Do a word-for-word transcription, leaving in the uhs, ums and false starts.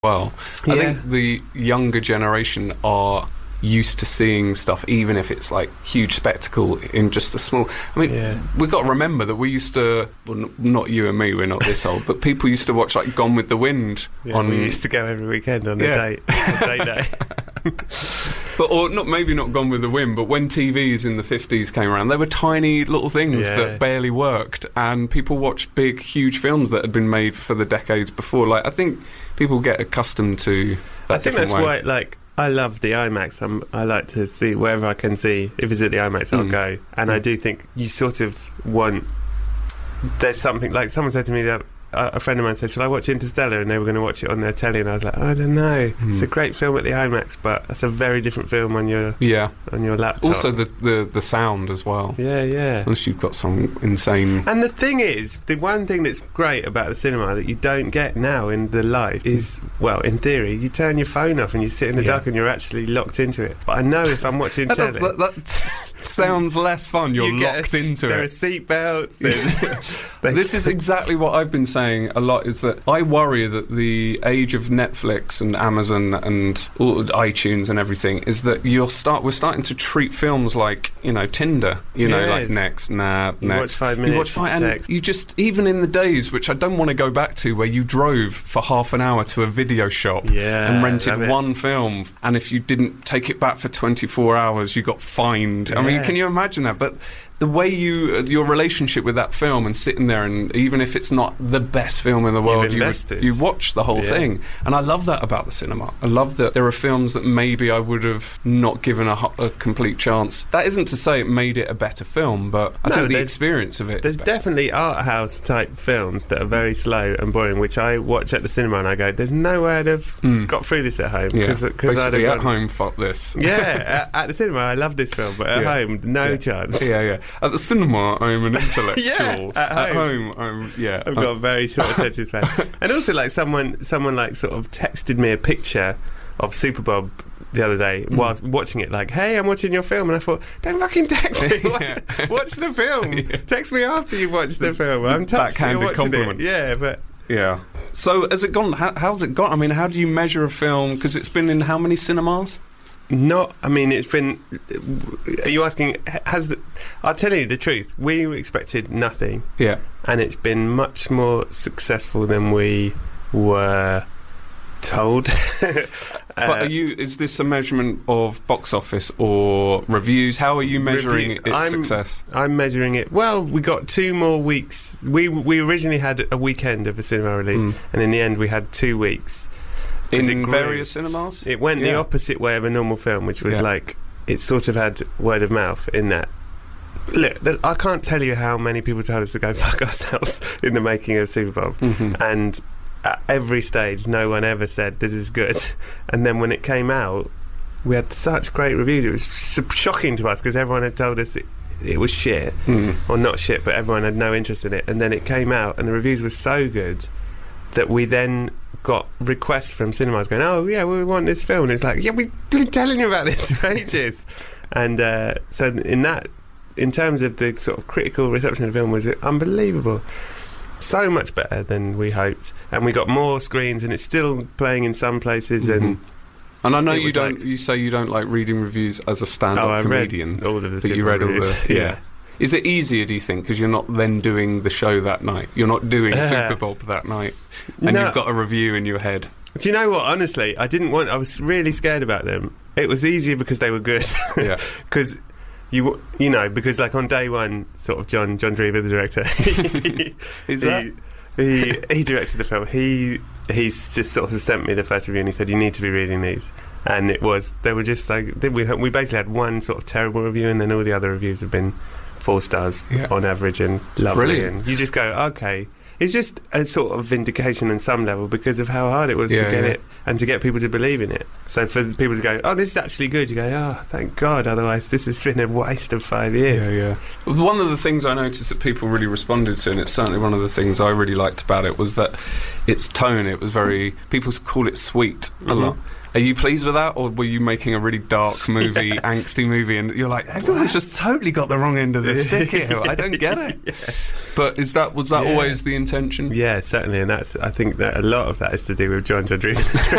well. I Yeah. think the younger generation are used to seeing stuff, even if it's like huge spectacle in just a small. I mean, Yeah. we've got to remember that we used to. Well, n- not you and me. We're not this old, but people used to watch like Gone with the Wind Yeah, on. we used to go every weekend on Yeah. a date, a date night. But or not maybe not Gone with the Wind, but when T Vs in the fifties came around, they were tiny little things Yeah. that barely worked, and people watched big, huge films that had been made for the decades before. Like I think people get accustomed to that I think different that's way. why, like, I love the IMAX. I'm, I like to see wherever I can see. If it's at the IMAX, I'll Mm. go. And I Mm. do think you sort of want. There's something like someone said to me that uh, a friend of mine said, "Shall I watch Interstellar?" And they were going to watch it on their telly, and I was like, oh, "I don't know. It's a Mm. great film at the IMAX, but it's a very different film on your Yeah. on your laptop." Also, the, the the sound as well. yeah, yeah. Unless you've got some insane. And the thing is, the one thing that's great about the cinema that you don't get now in the live is, well, in theory, you turn your phone off and you sit in the Yeah. dark and you're actually locked into it. But I know if I'm watching That, telly, that, that sounds less fun. You're you get locked a, into there it. are seatbelts. and- This is exactly what I've been saying a lot, is that I worry that the age of Netflix and Amazon and all, iTunes and everything is that you'll start we're starting to treat films like, you know, Tinder, you know, like Yes. next, nah, You next. watch five You minutes, watch five, you and text. you just, even in the days, which I don't want to go back to, where you drove for half an hour to a video shop Yeah, and rented love it. one film, and if you didn't take it back for twenty-four hours, you got fined. I mean, Yeah. can you imagine that? But the way you, uh, your relationship with that film, and sitting there, and even if it's not the best film in the world, you, invested. you watch the whole Yeah. thing. And I love that about the cinema. I love that there are films that maybe I would have not given a, ho- a complete chance. That isn't to say it made it a better film, but I No, think the there's- experience of it There's is better. definitely art house type films that are very slow and boring, which I watch at the cinema and I go, "There's no way I'd have Mm. got through this at home." Yeah. Because I'd Basically, have at gone- home, fuck this. Yeah, at, at the cinema, I love this film, but at Yeah. home, no Yeah. chance. Yeah, yeah. At the cinema, I'm an intellectual. Yeah, at home. I'm yeah. I've got a very short attention span. And also, like, someone, someone like sort of texted me a picture of Super Bob the other day Mm. whilst watching it, like, "Hey, I'm watching your film," and I thought, "Don't fucking text me. Yeah. Watch the film. Yeah. Text me after you watch the film. I'm touched that you're Backhanded watching compliment. it." Yeah, but Yeah. So, has it gone? How, how's it gone? I mean, how do you measure a film? Because it's been in how many cinemas? not. I mean, it's been. Are you asking? Has the? I'll tell you the truth. We expected nothing, Yeah. and it's been much more successful than we were told. But Uh, are you? Is this a measurement of box office or reviews? How are you measuring Review- its I'm- success? I'm measuring it. Well, we got two more weeks. We we originally had a weekend of a cinema release, Mm. and in the end, we had two weeks. 'Cause it In grew. various cinemas? It went the Yeah. opposite way of a normal film, which was Yeah. like it sort of had word of mouth in that. Look, th- I can't tell you how many people told us to go fuck ourselves in the making of Super Bowl, Mhm. and at every stage, no one ever said this is good. And then when it came out, we had such great reviews. It was sh- shocking to us because everyone had told us it, it was shit, Mm. or not shit, but everyone had no interest in it. And then it came out, and the reviews were so good that we then got requests from cinemas going, "Oh yeah, we want this film." And it's like, "Yeah, we've been telling you about this for ages." And uh, so in that, in terms of the sort of critical reception of the film, was unbelievable. So much better than we hoped, and we got more screens, and it's still playing in some places. And Mhm. And I know it you was don't. like- you say you don't like reading reviews as a stand-up oh, I comedian. read all of the. But you Super read all reviews. the yeah. Is it easier, do you think, because you're not then doing the show that night? You're not doing Uh, Super Bowl that night, and No. you've got a review in your head. Do you know what? Honestly, I didn't want. I was really scared about them. It was easier because they were good. Yeah. Because you, you know, because like on day one, sort of John John Drever, the director, he, Is he, that? he he directed the film. He he's just sort of sent me the first review, and he said you need to be reading these. And it was they were just like they, we we basically had one sort of terrible review, and then all the other reviews have been four stars Yeah. on average and lovely. Brilliant. And you just go, okay. It's just a sort of vindication on some level because of how hard it was Yeah, to get yeah. it and to get people to believe in it. So for people to go, "Oh, this is actually good," you go, "Oh, thank God." Otherwise, this has been a waste of five years. Yeah, yeah. One of the things I noticed that people really responded to, and it's certainly one of the things I really liked about it, was that its tone. It was very. People call it sweet a Mhm. lot, Are you pleased with that, or were you making a really dark movie, yeah. angsty movie, and you're like, everyone's just totally got the wrong end of the stick here. I don't get it. Yeah. But is that was that yeah. always the intention? Yeah, certainly, and that's I think that a lot of that is to do with John to Dream.